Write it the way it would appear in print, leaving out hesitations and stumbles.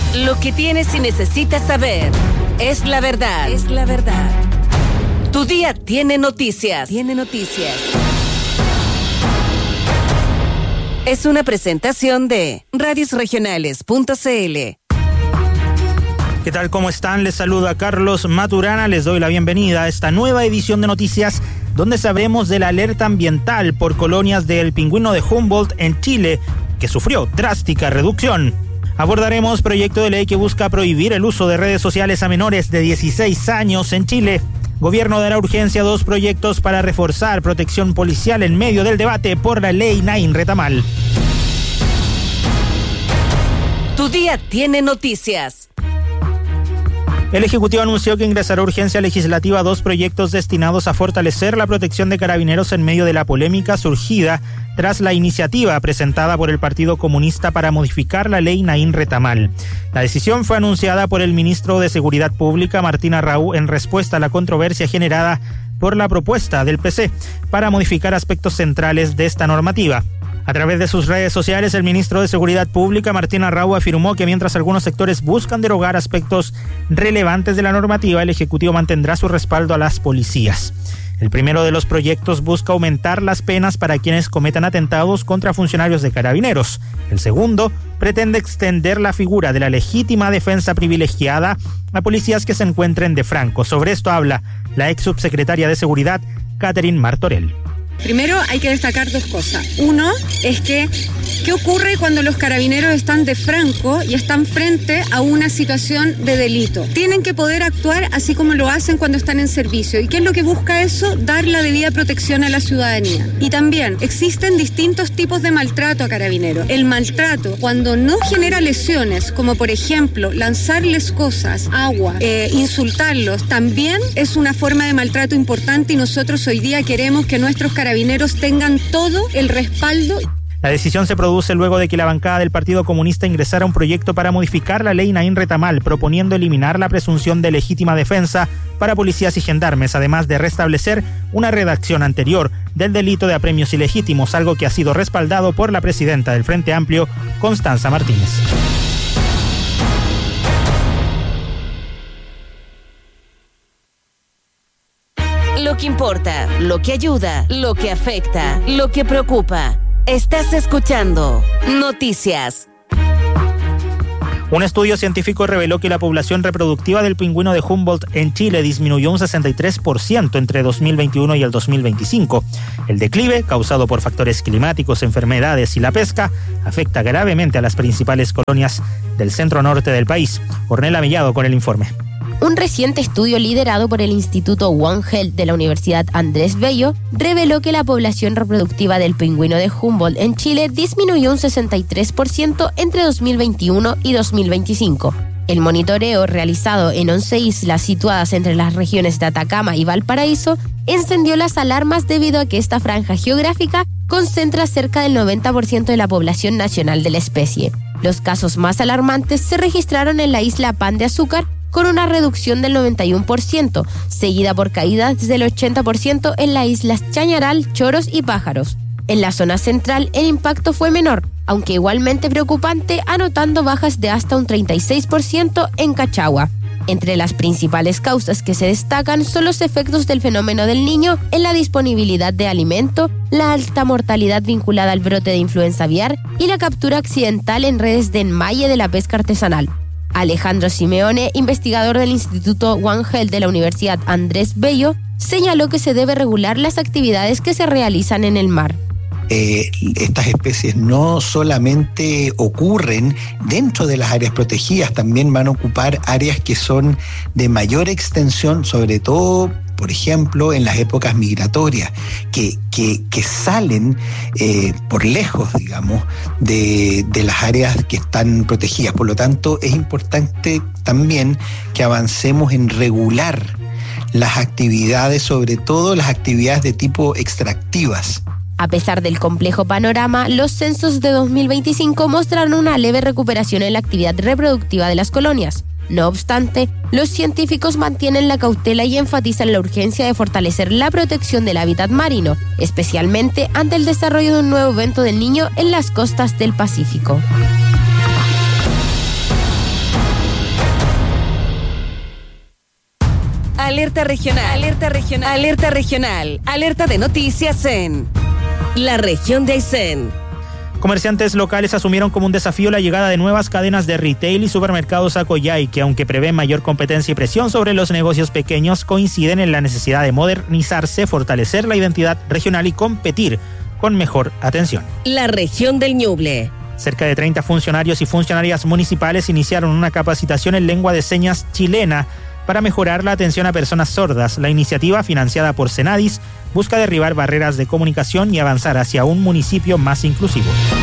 Lo que tienes y necesitas saber es la verdad. Es la verdad. Tu día tiene noticias. Tiene noticias. Es una presentación de radiosregionales.cl. ¿Qué tal? ¿Cómo están? Les saluda Carlos Maturana. Les doy la bienvenida a esta nueva edición de noticias donde sabremos de la alerta ambiental por colonias del pingüino de Humboldt en Chile, que sufrió drástica reducción. Abordaremos proyecto de ley que busca prohibir el uso de redes sociales a menores de 16 años en Chile. Gobierno dará urgencia a 2 proyectos para reforzar protección policial en medio del debate por la ley Nain Retamal. Tu día tiene noticias. El Ejecutivo anunció que ingresará urgencia legislativa a 2 proyectos destinados a fortalecer la protección de carabineros en medio de la polémica surgida tras la iniciativa presentada por el Partido Comunista para modificar la ley Nain Retamal. La decisión fue anunciada por el ministro de Seguridad Pública, Martín Arrau, en respuesta a la controversia generada por la propuesta del PC para modificar aspectos centrales de esta normativa. A través de sus redes sociales, el ministro de Seguridad Pública, Martín Arrau, afirmó que mientras algunos sectores buscan derogar aspectos relevantes de la normativa, el Ejecutivo mantendrá su respaldo a las policías. El primero de los proyectos busca aumentar las penas para quienes cometan atentados contra funcionarios de carabineros. El segundo pretende extender la figura de la legítima defensa privilegiada a policías que se encuentren de franco. Sobre esto habla la ex subsecretaria de Seguridad, Catherine Martorell. Primero hay que destacar 2 cosas. Uno es que, ¿qué ocurre cuando los carabineros están de franco y están frente a una situación de delito? Tienen que poder actuar así como lo hacen cuando están en servicio. ¿Y qué es lo que busca eso? Dar la debida protección a la ciudadanía. Y también existen distintos tipos de maltrato a carabineros. El maltrato, cuando no genera lesiones, como por ejemplo lanzarles cosas, agua, insultarlos, también es una forma de maltrato importante y nosotros hoy día queremos que nuestros carabineros tengan todo el respaldo. La decisión se produce luego de que la bancada del Partido Comunista ingresara un proyecto para modificar la ley Nain Retamal, proponiendo eliminar la presunción de legítima defensa para policías y gendarmes, además de restablecer una redacción anterior del delito de apremios ilegítimos, algo que ha sido respaldado por la presidenta del Frente Amplio, Constanza Martínez. Lo que importa, lo que ayuda, lo que afecta, lo que preocupa. Estás escuchando Noticias. Un estudio científico reveló que la población reproductiva del pingüino de Humboldt en Chile disminuyó un 63% entre 2021 y el 2025. El declive, causado por factores climáticos, enfermedades y la pesca, afecta gravemente a las principales colonias del centro norte del país. Ornella Mellado con el informe. Un reciente estudio liderado por el Instituto One Health de la Universidad Andrés Bello reveló que la población reproductiva del pingüino de Humboldt en Chile disminuyó un 63% entre 2021 y 2025. El monitoreo realizado en 11 islas situadas entre las regiones de Atacama y Valparaíso encendió las alarmas debido a que esta franja geográfica concentra cerca del 90% de la población nacional de la especie. Los casos más alarmantes se registraron en la isla Pan de Azúcar, con una reducción del 91%, seguida por caídas del 80% en las islas Chañaral, Choros y Pájaros. En la zona central el impacto fue menor, aunque igualmente preocupante, anotando bajas de hasta un 36% en Cachagua. Entre las principales causas que se destacan son los efectos del fenómeno del Niño en la disponibilidad de alimento, la alta mortalidad vinculada al brote de influenza aviar y la captura accidental en redes de enmalle de la pesca artesanal. Alejandro Simeone, investigador del Instituto One Health de la Universidad Andrés Bello, señaló que se debe regular las actividades que se realizan en el mar. Estas especies no solamente ocurren dentro de las áreas protegidas, también van a ocupar áreas que son de mayor extensión, sobre todo, por ejemplo, en las épocas migratorias, que salen por lejos, digamos, de las áreas que están protegidas. Por lo tanto, es importante también que avancemos en regular las actividades, sobre todo las actividades de tipo extractivas. A pesar del complejo panorama, los censos de 2025 mostraron una leve recuperación en la actividad reproductiva de las colonias. No obstante, los científicos mantienen la cautela y enfatizan la urgencia de fortalecer la protección del hábitat marino, especialmente ante el desarrollo de un nuevo evento del Niño en las costas del Pacífico. Alerta regional. Alerta regional. Alerta regional. Alerta de noticias en la región de Aysén. Comerciantes locales asumieron como un desafío la llegada de nuevas cadenas de retail y supermercados a Coyhai, que aunque prevén mayor competencia y presión sobre los negocios pequeños, coinciden en la necesidad de modernizarse, fortalecer la identidad regional y competir con mejor atención. La región del Ñuble. Cerca de 30 funcionarios y funcionarias municipales iniciaron una capacitación en lengua de señas chilena para mejorar la atención a personas sordas. La iniciativa, financiada por Senadis, busca derribar barreras de comunicación y avanzar hacia un municipio más inclusivo.